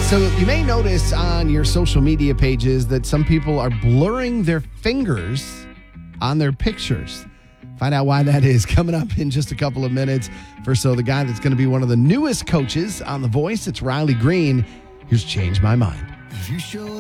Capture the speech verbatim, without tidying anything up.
So you may notice on your social media pages that some people are blurring their fingers on their pictures. Find out why that is coming up in just a couple of minutes. First, so the guy that's going to be one of the newest coaches on The Voice, it's Riley Green. Here's Change My Mind. If you show